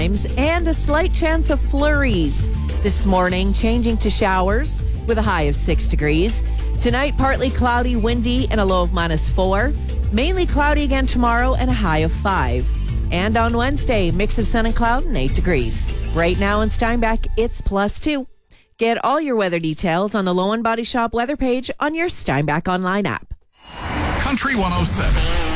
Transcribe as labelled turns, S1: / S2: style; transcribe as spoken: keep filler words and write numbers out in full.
S1: times and a slight chance of flurries. This morning, changing to showers with a high of six degrees. Tonight, partly cloudy, windy, and a low of minus four. Mainly cloudy again tomorrow and a high of five. And on Wednesday, mix of sun and cloud and eight degrees. Right now in Steinbach, it's plus two. Get all your weather details on the Lowen Body Shop weather page on your Steinbach Online app.
S2: Country one oh seven.